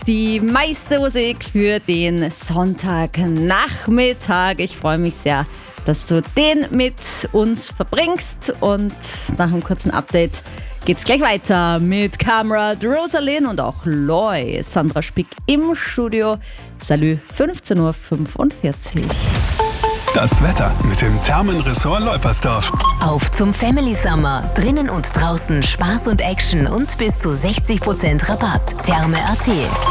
Die meiste Musik für den Sonntagnachmittag. Ich freue mich sehr, dass du den mit uns verbringst. Und nach einem kurzen Update geht's gleich weiter mit Kamrat, Rosalind und auch Loy. Sandra Spick im Studio. Salü, 15.45 Uhr. Das Wetter mit dem Thermenressort Leupersdorf. Auf zum Family Summer. Drinnen und draußen Spaß und Action und bis zu 60% Rabatt. Therme.at.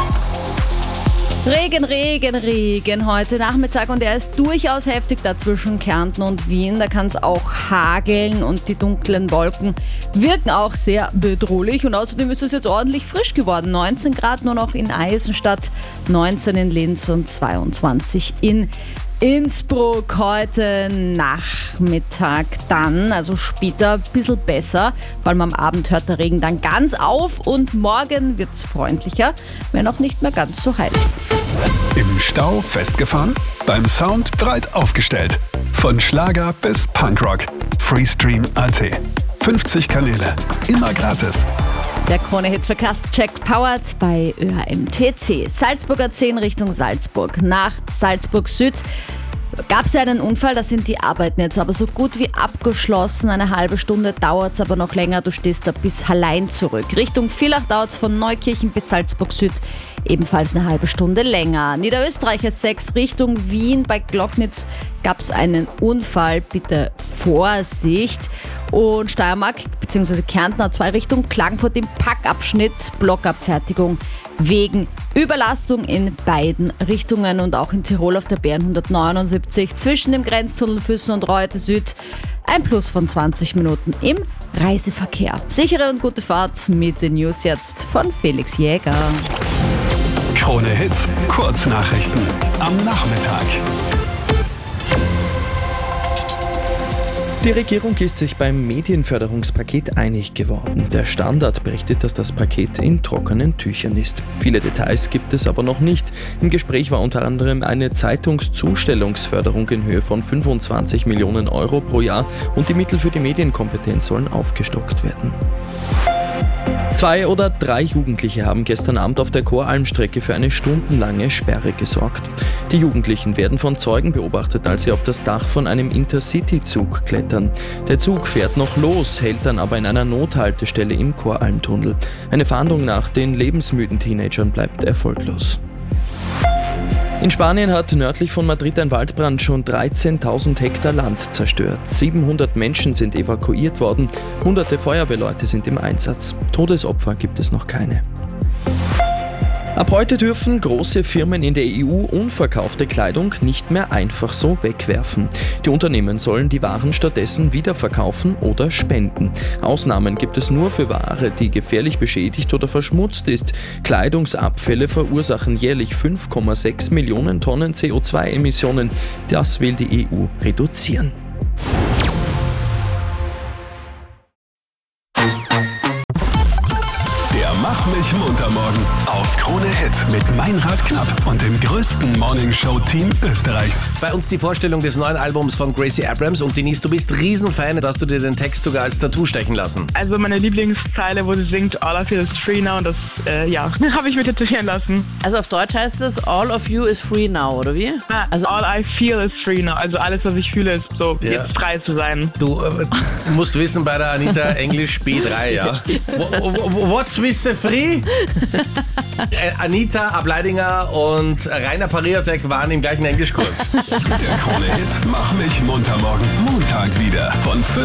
Regen heute Nachmittag und er ist durchaus heftig da zwischen Kärnten und Wien. Da kann es auch hageln und die dunklen Wolken wirken auch sehr bedrohlich. Und außerdem ist es jetzt ordentlich frisch geworden. 19 Grad nur noch in Eisenstadt, 19 in Linz und 22 in Innsbruck. Heute Nachmittag dann, also später ein bisschen besser. Vor allem am Abend hört der Regen dann ganz auf und morgen wird es freundlicher, wenn auch nicht mehr ganz so heiß. Im Stau festgefahren? Beim Sound breit aufgestellt. Von Schlager bis Punkrock. Freestream.at. 50 Kanäle. Immer gratis. Der Krone-Hit-Verkehrs-Check powered bei ÖAMTC. Salzburger 10 Richtung Salzburg. Nach Salzburg Süd gab es ja einen Unfall, da sind die Arbeiten jetzt aber so gut wie abgeschlossen. Eine halbe Stunde dauert es aber noch länger, du stehst da bis Hallein zurück. Richtung Villach dauert es von Neukirchen bis Salzburg Süd ebenfalls eine halbe Stunde länger. Niederösterreicher 6 Richtung Wien, bei Glocknitz gab es einen Unfall, bitte Vorsicht. Und Steiermark bzw. Kärnten hat 2 Richtungen, Klagenfurt im Packabschnitt, Blockabfertigung wegen Überlastung in beiden Richtungen und auch in Tirol auf der Bären 179 zwischen dem Grenztunnel Füssen und Reute Süd ein Plus von 20 Minuten im Reiseverkehr. Sichere und gute Fahrt mit den News jetzt von Felix Jäger. Krone Hits, Kurznachrichten am Nachmittag. Die Regierung ist sich beim Medienförderungspaket einig geworden. Der Standard berichtet, dass das Paket in trockenen Tüchern ist. Viele Details gibt es aber noch nicht. Im Gespräch war unter anderem eine Zeitungszustellungsförderung in Höhe von 25 Millionen Euro pro Jahr und die Mittel für die Medienkompetenz sollen aufgestockt werden. 2 oder 3 Jugendliche haben gestern Abend auf der Choralmstrecke für eine stundenlange Sperre gesorgt. Die Jugendlichen werden von Zeugen beobachtet, als sie auf das Dach von einem Intercity-Zug klettern. Der Zug fährt noch los, hält dann aber in einer Nothaltestelle im Choralmtunnel. Eine Fahndung nach den lebensmüden Teenagern bleibt erfolglos. In Spanien hat nördlich von Madrid ein Waldbrand schon 13.000 Hektar Land zerstört. 700 Menschen sind evakuiert worden, hunderte Feuerwehrleute sind im Einsatz. Todesopfer gibt es noch keine. Ab heute dürfen große Firmen in der EU unverkaufte Kleidung nicht mehr einfach so wegwerfen. Die Unternehmen sollen die Waren stattdessen wiederverkaufen oder spenden. Ausnahmen gibt es nur für Ware, die gefährlich beschädigt oder verschmutzt ist. Kleidungsabfälle verursachen jährlich 5,6 Millionen Tonnen CO2-Emissionen. Das will die EU reduzieren. Mach mich munter morgen auf Krone Hit mit Meinrad Knapp und dem größten Morningshow-Team Österreichs. Bei uns die Vorstellung des neuen Albums von Gracie Abrams und Denise, du bist Riesenfan, da hast du dir den Text sogar als Tattoo stechen lassen. Also meine Lieblingszeile, wo sie singt All of you is free now und das, habe ich mir tätowieren lassen. Also auf Deutsch heißt es All of you is free now, oder wie? Also All I feel is free now, also alles, was ich fühle, ist so, jetzt frei zu sein. Du musst wissen, bei der Anita Englisch B3, ja. What's with the free? Anita Ableidinger und Rainer Pariasek waren im gleichen Englischkurs. Der Krone Hit Mach mich munter morgen Montag wieder von 5